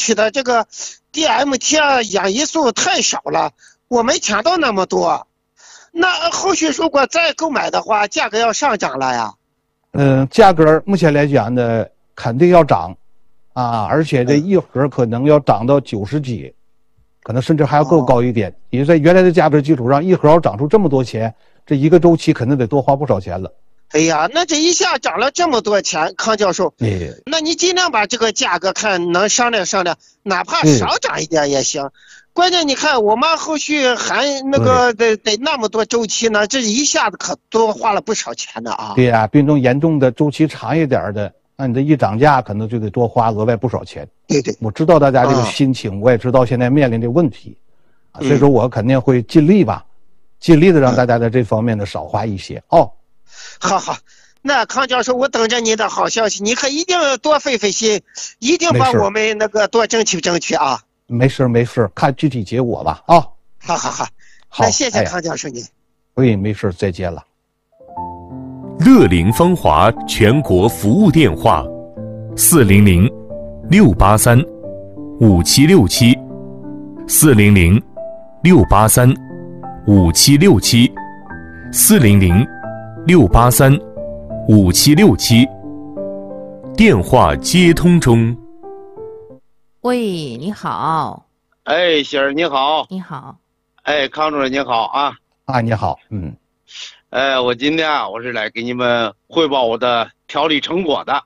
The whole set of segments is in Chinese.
区的这个 DMT 氧胰素太少了，我没抢到那么多。那后续如果再购买的话，价格要上涨了呀？ 价格目前来讲呢，肯定要涨，而且这一盒可能要涨到90几，可能甚至还要更高一点。也就在原来的价格基础上，一盒要涨出这么多钱，这一个周期肯定得多花不少钱了。 哎呀，那这一下涨了这么多钱，康教授，那你尽量把这个价格看能商量商量，哪怕少涨一点也行。关键你看我妈后续还那个得那么多周期呢，这一下子可多花了不少钱呢啊。 对呀，病症严重的周期长一点的，那你这一涨价可能就得多花额外不少钱。 对对， 我知道大家这个心情，我也知道现在面临的问题，所以说我肯定会尽力吧，尽力的让大家在这方面的少花一些哦。 好，那康教授，我等着您的好消息，你可一定多费心，一定帮我们那个多争取啊。 没事，看具体结果吧啊。 好，那谢谢康教授您。 没事，再见了。 乐龄芳华全国服务电话400-683-5767，400-683-5767，电话接通中。 喂，你好。 哎，喜儿你好。 你好。 哎，康主任你好啊。 你好。 我今天我是来给你们汇报我的调理成果的。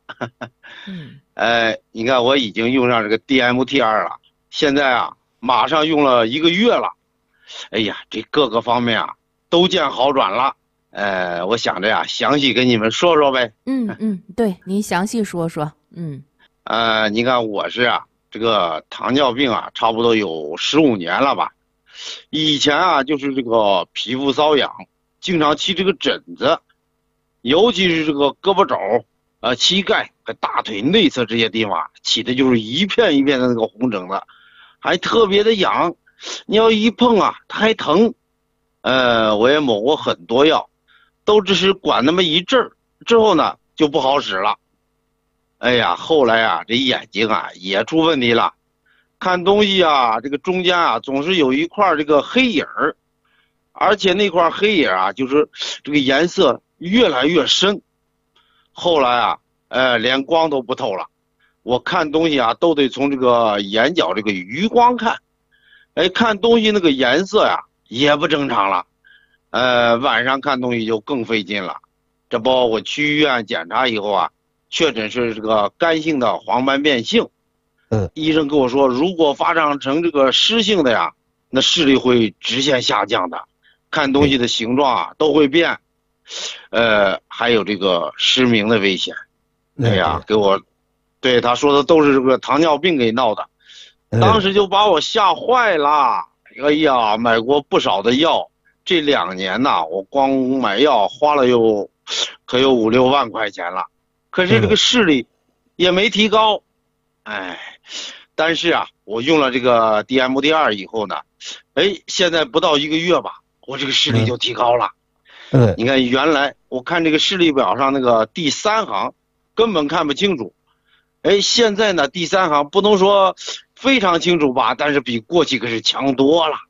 你看我已经用上这个 DMT2 了，现在马上用了1个月了。哎呀，这各个方面都见好转了。我想着详细跟你们说说呗。 对，您详细说说。 你看我是这个糖尿病差不多有15年了吧。以前就是这个皮肤瘙痒，经常起这个疹子，尤其是这个胳膊肘、膝盖和大腿内侧这些地方起的就是一片一片的那个红疹子，还特别的痒。你要一碰它还疼。我也抹过很多药，都只是管那么一阵儿，之后呢就不好使了。哎呀，后来这眼睛也出问题了，看东西这个中间总是有一块这个黑影儿，而且那块黑影就是这个颜色越来越深。后来连光都不透了，我看东西都得从这个眼角这个余光看。看东西那个颜色也不正常了。晚上看东西就更费劲了。这不我去医院检查以后确诊是这个干性的黄斑变性。医生跟我说，如果发展成这个湿性的那视力会直线下降的，看东西的形状都会变。还有这个失明的危险。给我，对他说的都是这个糖尿病给闹的。当时就把我吓坏了。哎呀，买过不少的药，这2年我光买药花了可有5、6万块钱了。可是这个视力也没提高。但是我用了这个 DMT2 以后呢，现在不到1个月吧，我这个视力就提高了。你看原来我看这个视力表上那个第3行根本看不清楚，现在呢第3行不能说非常清楚吧，但是比过去可是强多了。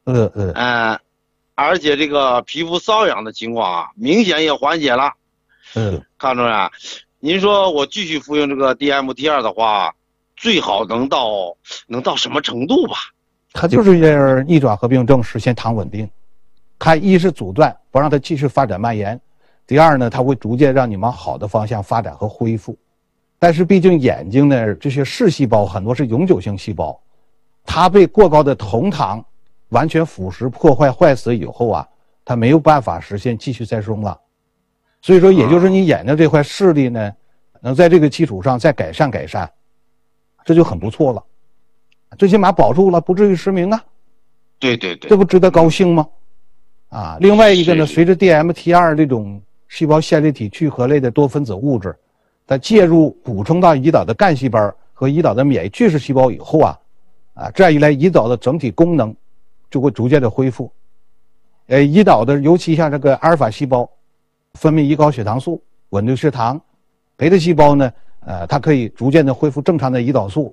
而且这个皮肤瘙痒的情况明显也缓解了。康主任，您说我继续服用这个 DMT2 的话，最好能到什么程度吧？ 它就是逆转合并症实现糖稳定。它一是阻断，不让它继续发展蔓延；第二呢，它会逐渐让你往好的方向发展和恢复。但是毕竟眼睛呢，这些视细胞很多是永久性细胞，它被过高的酮糖完全腐蚀、破坏、坏死以后它没有办法实现继续再生了。所以说，也就是你眼睛这块视力呢，能在这个基础上再改善，这就很不错了。最起码保住了，不至于失明啊。 对， 这不值得高兴吗？另外一个呢，随着 DMT2 这种细胞线粒体聚合类的多分子物质，它介入补充到胰岛的干细胞和胰岛的免疫巨噬细胞以后这样一来，胰岛的整体功能就会逐渐的恢复。胰岛的，尤其像这个阿尔法细胞，分泌胰高血糖素，稳定血糖；贝塔细胞呢，它可以逐渐的恢复正常的胰岛素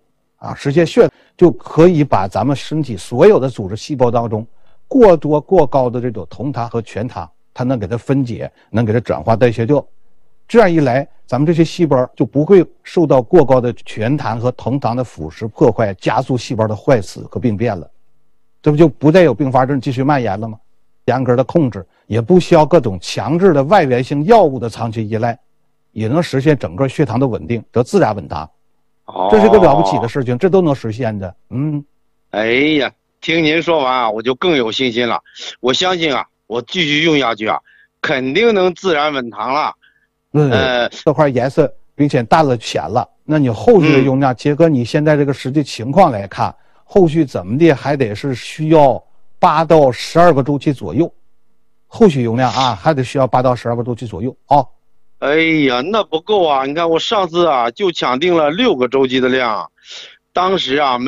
啊，实现血就可以把咱们身体所有的组织细胞当中过多过高的这种酮糖和全糖，它能给它分解，能给它转化代谢掉。这样一来，咱们这些细胞就不会受到过高的全糖和酮糖的腐蚀破坏，加速细胞的坏死和病变了。这不就不再有并发症继续蔓延了吗？严格的控制，也不需要各种强制的外源性药物的长期依赖，也能实现整个血糖的稳定，得自然稳糖。这是个了不起的事情，这都能实现的。 哎呀，听您说完啊，我就更有信心了。我相信啊，我继续用下去啊，肯定能自然稳糖了。 这块颜色并且淡了浅了，那你后续的用量结合你现在这个实际情况来看，后续怎么的还得是需要8到12个周期左右，后续用量啊还得需要8到12个周期左右啊。 哎呀，那不够啊！你看我上次啊就抢定了6个周期的量，当时啊没